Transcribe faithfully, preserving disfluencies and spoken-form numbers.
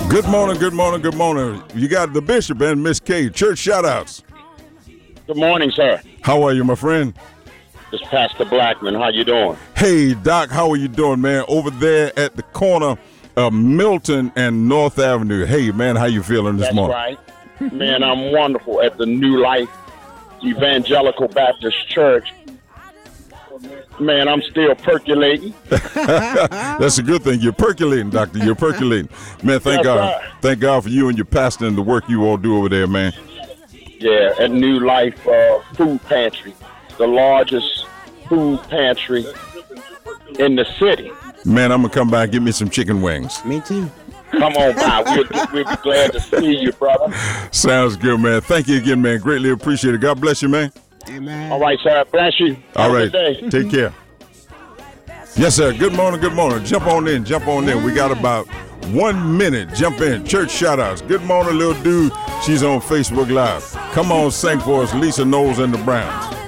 Good morning, good morning, good morning. You got the Bishop and Miss K. Church shout-outs. Good morning, sir. How are you, my friend? This is Pastor Blackman. How you doing? Hey, Doc, how are you doing, man? Over there at the corner of Milton and North Avenue. Hey, man, how you feeling this That's morning? right. Man, I'm wonderful at the New Life Evangelical Baptist Church. Man, I'm still percolating. That's a good thing. You're percolating, Doctor. You're percolating. Man, thank Yes, God. sir. Thank God for you and your pastor and the work you all do over there, man. Yeah, at New Life uh, Food Pantry, the largest food pantry in the city. Man, I'm going to come by and get me some chicken wings. Me too. Come on by. We'll, we'll be glad to see you, brother. Sounds good, man. Thank you again, man. Greatly appreciate it. God bless you, man. Amen. All right, sir. Bless you. Have All a right. good day. Take care. Yes, sir. Good morning. Good morning. Jump on in. Jump on in. We got about one minute. Jump in. Church shout-outs. Good morning, little dude. She's on Facebook Live. Come on, sing for us. Lisa Knowles and the Browns.